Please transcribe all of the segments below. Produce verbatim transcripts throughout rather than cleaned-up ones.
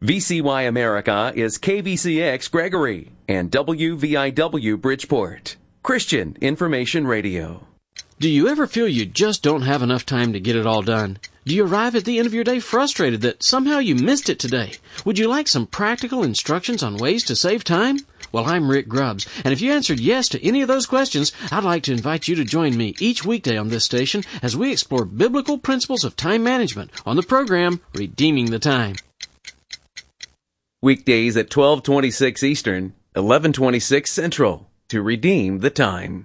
V C Y America is K V C X Gregory and W V I W Bridgeport. Christian Information Radio. Do you ever feel you just don't have enough time to get it all done? Do you arrive at the end of your day frustrated that somehow you missed it today? Would you like some practical instructions on ways to save time? Well, I'm Rick Grubbs, and if you answered yes to any of those questions, I'd like to invite you to join me each weekday on this station as we explore biblical principles of time management on the program Redeeming the Time. Weekdays at twelve twenty-six Eastern, eleven twenty-six Central, to redeem the time.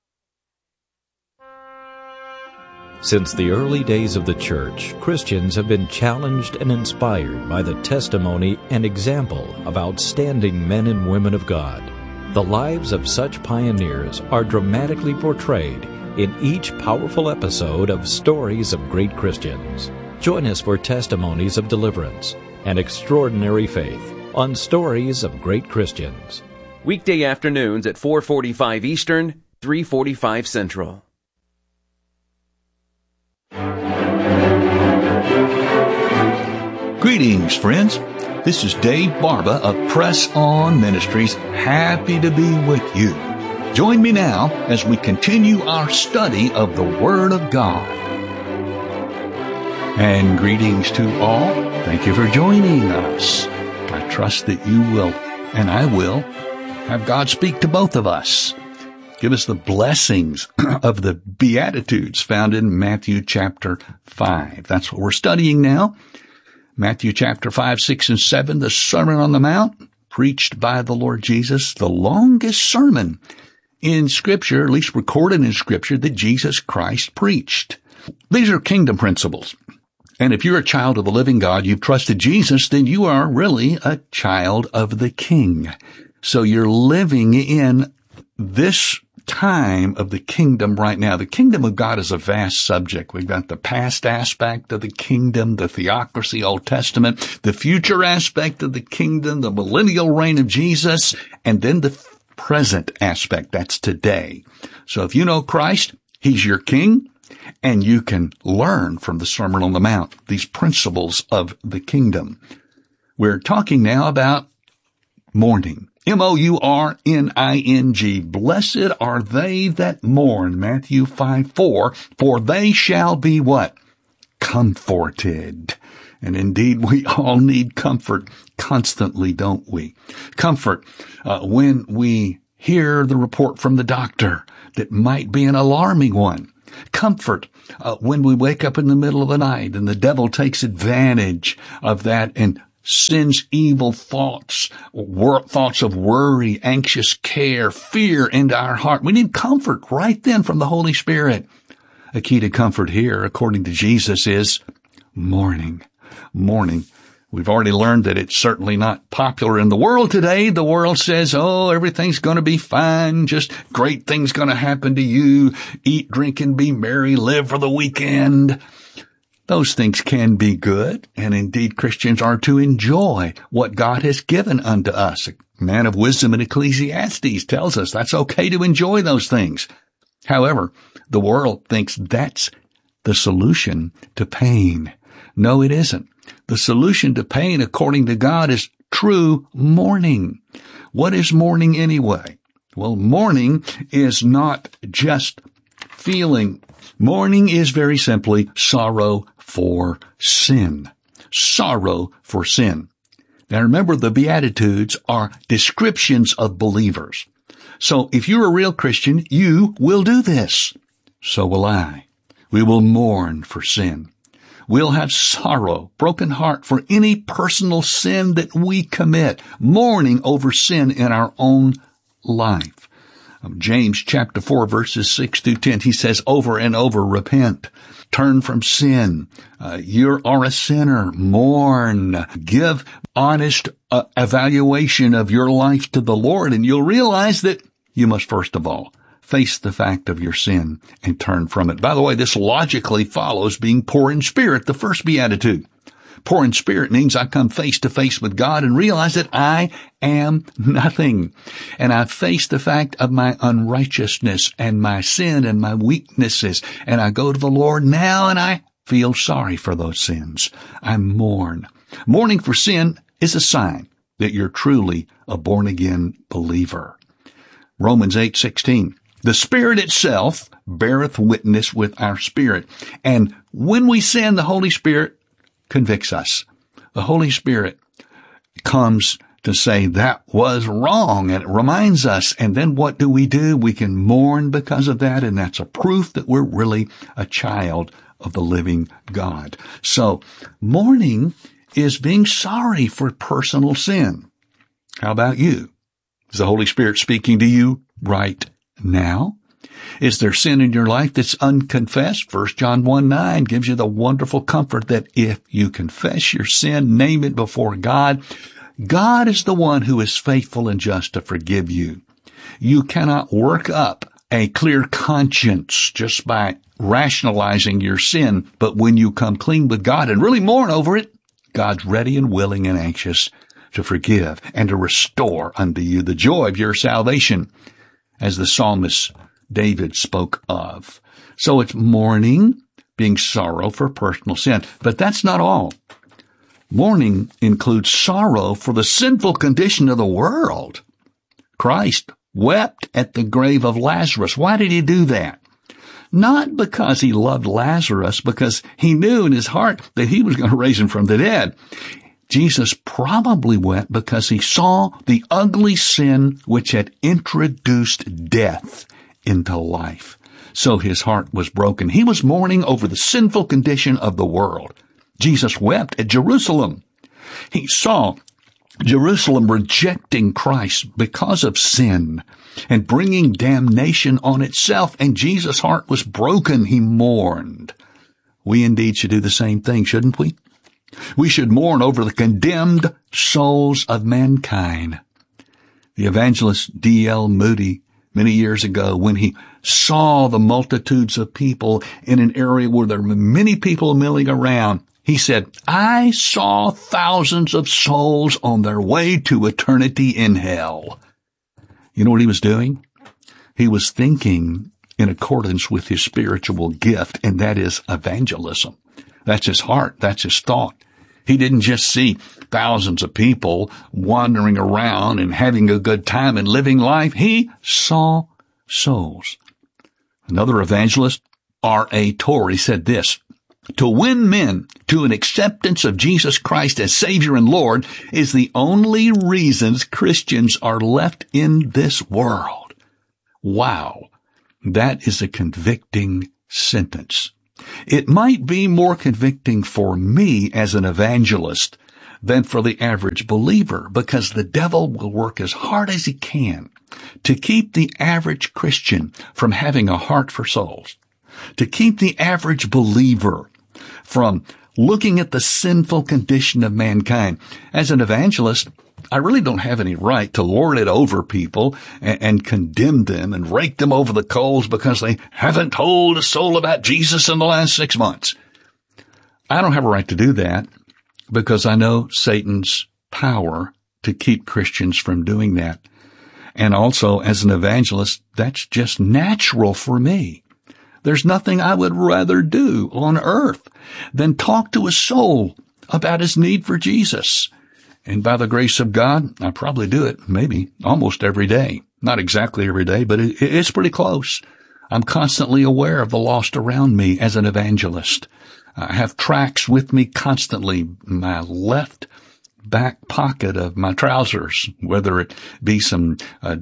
Since the early days of the church, Christians have been challenged and inspired by the testimony and example of outstanding men and women of God. The lives of such pioneers are dramatically portrayed in each powerful episode of Stories of Great Christians. Join us for testimonies of deliverance and extraordinary faith on Stories of Great Christians. Weekday afternoons at four forty-five Eastern, three forty-five Central. Greetings, friends. This is Dave Barba of Press On Ministries. Happy to be with you. Join me now as we continue our study of the Word of God. And greetings to all. Thank you for joining us. I trust that you will, and I will, have God speak to both of us. Give us the blessings of the Beatitudes found in Matthew chapter five. That's what we're studying now. Matthew chapter five, six, and seven, the Sermon on the Mount, preached by the Lord Jesus, the longest sermon in Scripture, at least recorded in Scripture, that Jesus Christ preached. These are kingdom principles. And if you're a child of the living God, you've trusted Jesus, then you are really a child of the King. So you're living in this time of the kingdom right now. The kingdom of God is a vast subject. We've got the past aspect of the kingdom, the theocracy, Old Testament, the future aspect of the kingdom, the millennial reign of Jesus, and then the present aspect. That's today. So if you know Christ, He's your King, and you can learn from the Sermon on the Mount these principles of the kingdom. We're talking now about mourning. M O U R N I N G. Blessed are they that mourn, Matthew five four, for they shall be what? Comforted. And indeed, we all need comfort constantly, don't we? Comfort uh, when we hear the report from the doctor that might be an alarming one. Comfort uh, when we wake up in the middle of the night and the devil takes advantage of that and sends evil thoughts, wor- thoughts of worry, anxious care, fear into our heart. We need comfort right then from the Holy Spirit. A key to comfort here, according to Jesus, is mourning. Mourning. We've already learned that it's certainly not popular in the world today. The world says, oh, everything's going to be fine. Just great things going to happen to you. Eat, drink, and be merry. Live for the weekend. Those things can be good, and indeed Christians are to enjoy what God has given unto us. A man of wisdom in Ecclesiastes tells us that's okay to enjoy those things. However, the world thinks that's the solution to pain. No, it isn't. The solution to pain, according to God, is true mourning. What is mourning anyway? Well, mourning is not just feeling. Mourning is very simply sorrow for sin. Sorrow for sin. Now remember, the Beatitudes are descriptions of believers. So if you're a real Christian, you will do this. So will I. We will mourn for sin. We'll have sorrow, broken heart for any personal sin that we commit, mourning over sin in our own life. James chapter four, verses six through ten, he says over and over, repent, turn from sin. Uh, you are a sinner. Mourn. Give honest uh, evaluation of your life to the Lord, and you'll realize that you must first of all face the fact of your sin and turn from it. By the way, this logically follows being poor in spirit, the first beatitude. Poor in spirit means I come face to face with God and realize that I am nothing. And I face the fact of my unrighteousness and my sin and my weaknesses. And I go to the Lord now and I feel sorry for those sins. I mourn. Mourning for sin is a sign that you're truly a born-again believer. Romans eight sixteen. The Spirit itself beareth witness with our spirit. And when we sin, the Holy Spirit convicts us. The Holy Spirit comes to say that was wrong, and it reminds us. And then what do we do? We can mourn because of that, and that's a proof that we're really a child of the living God. So mourning is being sorry for personal sin. How about you? Is the Holy Spirit speaking to you right now? Is there sin in your life that's unconfessed? First John one nine gives you the wonderful comfort that if you confess your sin, name it before God, God is the one who is faithful and just to forgive you. You cannot work up a clear conscience just by rationalizing your sin, but when you come clean with God and really mourn over it, God's ready and willing and anxious to forgive and to restore unto you the joy of your salvation, as the psalmist David spoke of. So it's mourning, being sorrow for personal sin. But that's not all. Mourning includes sorrow for the sinful condition of the world. Christ wept at the grave of Lazarus. Why did he do that? Not because he loved Lazarus, because he knew in his heart that he was going to raise him from the dead. Jesus probably wept because he saw the ugly sin which had introduced death into life. So his heart was broken. He was mourning over the sinful condition of the world. Jesus wept at Jerusalem. He saw Jerusalem rejecting Christ because of sin and bringing damnation on itself, and Jesus' heart was broken. He mourned. We indeed should do the same thing, shouldn't we? We should mourn over the condemned souls of mankind. The evangelist D L Moody, many years ago, when he saw the multitudes of people in an area where there were many people milling around, he said, I saw thousands of souls on their way to eternity in hell. You know what he was doing? He was thinking in accordance with his spiritual gift, and that is evangelism. That's his heart. That's his thought. He didn't just see thousands of people wandering around and having a good time and living life. He saw souls. Another evangelist, R A Torrey, said this, to win men to an acceptance of Jesus Christ as Savior and Lord is the only reasons Christians are left in this world. Wow, that is a convicting sentence. It might be more convicting for me as an evangelist than for the average believer, because the devil will work as hard as he can to keep the average Christian from having a heart for souls, to keep the average believer from looking at the sinful condition of mankind. As an evangelist, I really don't have any right to lord it over people and, and condemn them and rake them over the coals because they haven't told a soul about Jesus in the last six months. I don't have a right to do that because I know Satan's power to keep Christians from doing that. And also, as an evangelist, that's just natural for me. There's nothing I would rather do on earth than talk to a soul about his need for Jesus. And by the grace of God, I probably do it maybe almost every day. Not exactly every day, but it, it's pretty close. I'm constantly aware of the lost around me as an evangelist. I have tracts with me constantly in my left back pocket of my trousers, whether it be some uh,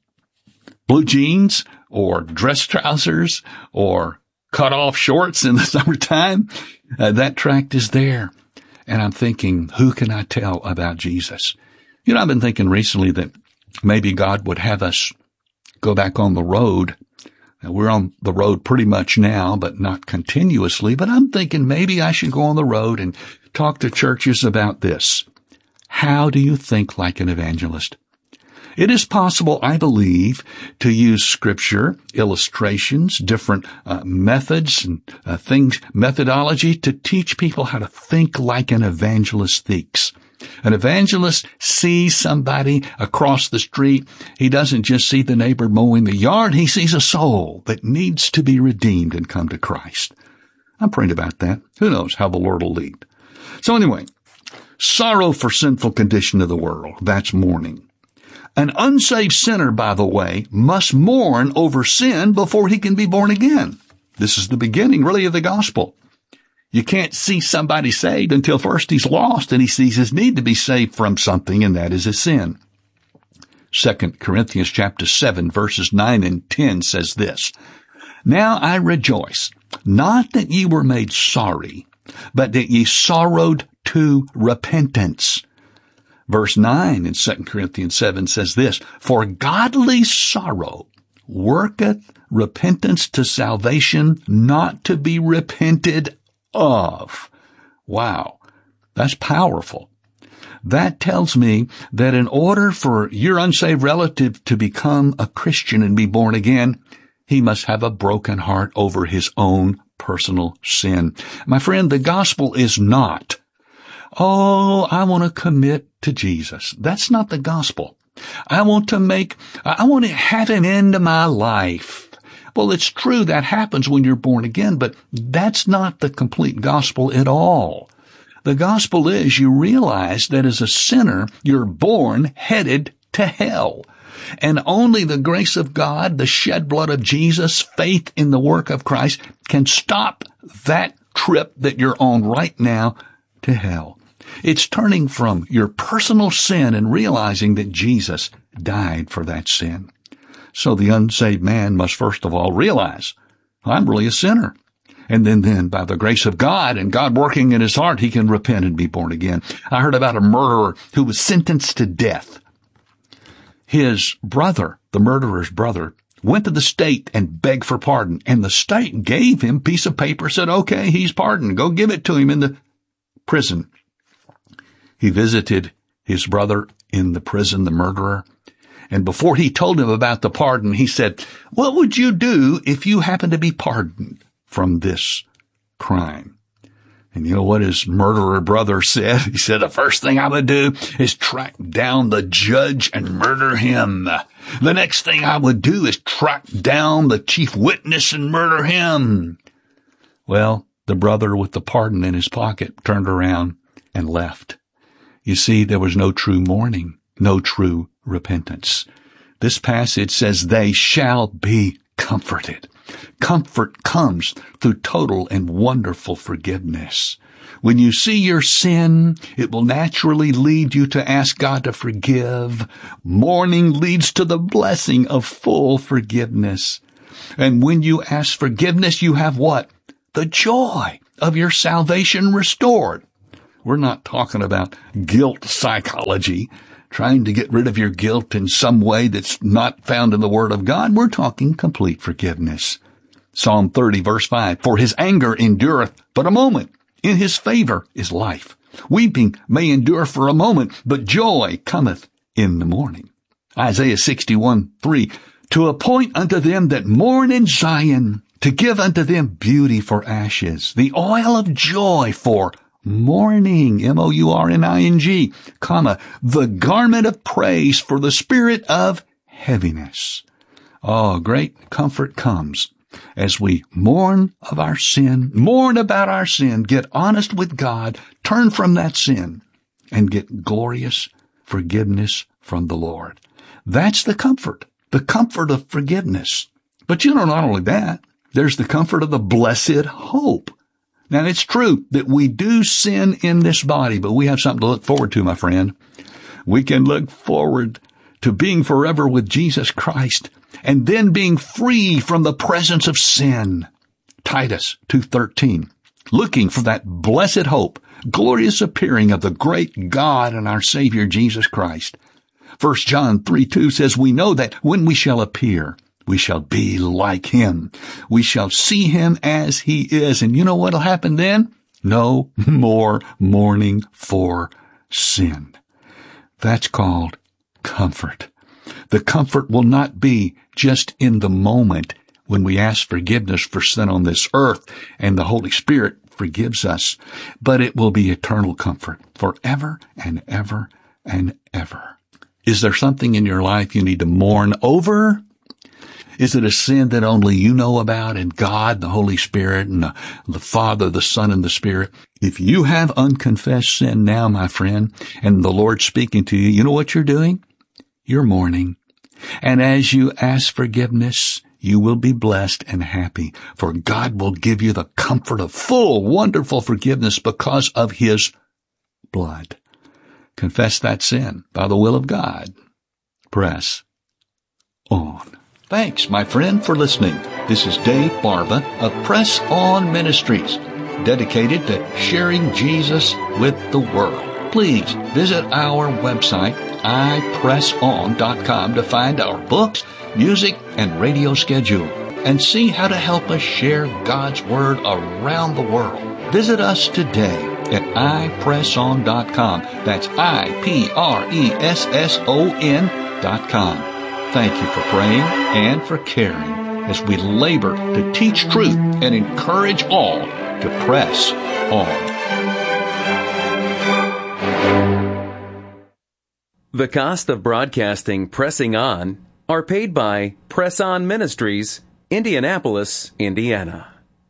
blue jeans or dress trousers or cut off shorts in the summertime. Uh, that tract is there. And I'm thinking, who can I tell about Jesus? You know, I've been thinking recently that maybe God would have us go back on the road. Now, we're on the road pretty much now, but not continuously. But I'm thinking maybe I should go on the road and talk to churches about this. How do you think like an evangelist? It is possible, I believe, to use scripture, illustrations, different uh, methods and uh, things, methodology to teach people how to think like an evangelist thinks. An evangelist sees somebody across the street. He doesn't just see the neighbor mowing the yard. He sees a soul that needs to be redeemed and come to Christ. I'm praying about that. Who knows how the Lord will lead. So anyway, Sorrow for sinful condition of the world. That's mourning. An unsaved sinner, by the way, must mourn over sin before he can be born again. This is the beginning, really, of the gospel. You can't see somebody saved until first he's lost and he sees his need to be saved from something, and that is his sin. Second Corinthians chapter seven, verses nine and ten says this, Now I rejoice, not that ye were made sorry, but that ye sorrowed to repentance. Verse nine in Second Corinthians seven says this, For godly sorrow worketh repentance to salvation, not to be repented of. Wow, that's powerful. That tells me that in order for your unsaved relative to become a Christian and be born again, he must have a broken heart over his own personal sin. My friend, the gospel is not, oh, I want to commit to Jesus. That's not the gospel. I want to make, I want to have him into my life. Well, it's true that happens when you're born again, but that's not the complete gospel at all. The gospel is you realize that as a sinner, you're born headed to hell. And only the grace of God, the shed blood of Jesus, faith in the work of Christ can stop that trip that you're on right now to hell. It's turning from your personal sin and realizing that Jesus died for that sin. So the unsaved man must first of all realize, I'm really a sinner. And then, then, by the grace of God and God working in his heart, he can repent and be born again. I heard about a murderer who was sentenced to death. His brother, the murderer's brother, went to the state and begged for pardon. And the state gave him a piece of paper, said, okay, he's pardoned. Go give it to him in the prison. He visited his brother in the prison, the murderer. And before he told him about the pardon, he said, what would you do if you happened to be pardoned from this crime? And you know what his murderer brother said? He said, the first thing I would do is track down the judge and murder him. The next thing I would do is track down the chief witness and murder him. Well, the brother with the pardon in his pocket turned around and left. You see, there was no true mourning, no true repentance. This passage says they shall be comforted. Comfort comes through total and wonderful forgiveness. When you see your sin, it will naturally lead you to ask God to forgive. Mourning leads to the blessing of full forgiveness. And when you ask forgiveness, you have what? The joy of your salvation restored. We're not talking about guilt psychology, trying to get rid of your guilt in some way that's not found in the Word of God. We're talking complete forgiveness. Psalm thirty, verse five, For his anger endureth but a moment. In his favor is life. Weeping may endure for a moment, but joy cometh in the morning. Isaiah sixty-one, three, To appoint unto them that mourn in Zion, to give unto them beauty for ashes, the oil of joy for mourning, M O U R N I N G, comma, the garment of praise for the spirit of heaviness. Oh, great comfort comes as we mourn of our sin, mourn about our sin, get honest with God, turn from that sin, and get glorious forgiveness from the Lord. That's the comfort, the comfort of forgiveness. But you know, not only that, there's the comfort of the blessed hope. Now, it's true that we do sin in this body, but we have something to look forward to, my friend. We can look forward to being forever with Jesus Christ and then being free from the presence of sin. Titus two thirteen, looking for that blessed hope, glorious appearing of the great God and our Savior Jesus Christ. First John three two says, We know that when we shall appear, we shall be like him. We shall see him as he is. And you know what'll happen then? No more mourning for sin. That's called comfort. The comfort will not be just in the moment when we ask forgiveness for sin on this earth and the Holy Spirit forgives us, but it will be eternal comfort forever and ever and ever. Is there something in your life you need to mourn over? Is it a sin that only you know about, and God, the Holy Spirit, and the, the Father, the Son, and the Spirit? If you have unconfessed sin now, my friend, and the Lord's speaking to you, you know what you're doing? You're mourning. And as you ask forgiveness, you will be blessed and happy, for God will give you the comfort of full, wonderful forgiveness because of His blood. Confess that sin by the will of God. Press on. Thanks, my friend, for listening. This is Dave Barba of Press On Ministries, dedicated to sharing Jesus with the world. Please visit our website, i press on dot com, to find our books, music, and radio schedule, and see how to help us share God's Word around the world. Visit us today at i press on dot com. That's I P R E S S O N dot com. Thank you for praying and for caring as we labor to teach truth and encourage all to press on. The cost of broadcasting Pressing On are paid by Press On Ministries, Indianapolis, Indiana.